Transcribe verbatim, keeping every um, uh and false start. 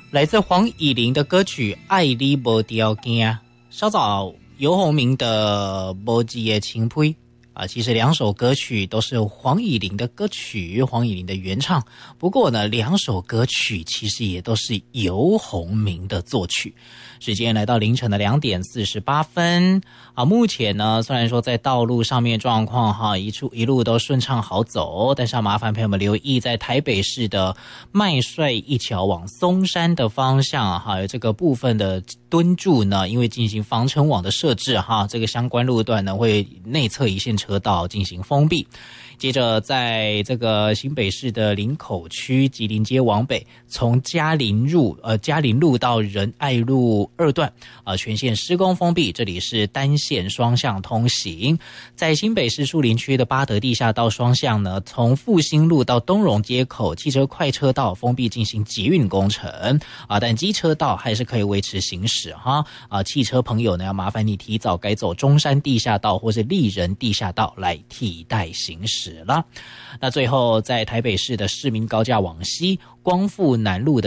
来自黄以玲的歌曲《爱你无条件》，稍早游鸿明的《无字的情批》啊，其实两首歌曲都是黄以玲的歌曲，黄以玲的原唱。不过呢，两首歌曲其实也都是游鸿明的作曲。时间来到凌晨的两点四十八分啊，目前呢，虽然说在道路上面状况哈一处一路都顺畅好走，但是要麻烦朋友们留意，在台北市的麦帅一桥往松山的方向哈，有这个部分的敦驻呢，因为进行防尘网的设置哈，这个相关路段呢会内侧一线车道进行封闭。接着在这个新北市的林口区吉林街往北，从嘉林入呃嘉林路到仁爱路二段啊、呃，全线施工封闭，这里是单线双向通行。在新北市树林区的八德地下道双向呢，从复兴路到东荣街口汽车快车道封闭进行捷运工程啊，但机车道还是可以维持行驶哈啊，汽车朋友呢要麻烦你提早改走中山地下道或是立人地下道来替代行驶了。那最后在台北市的市民高架往西光复南路的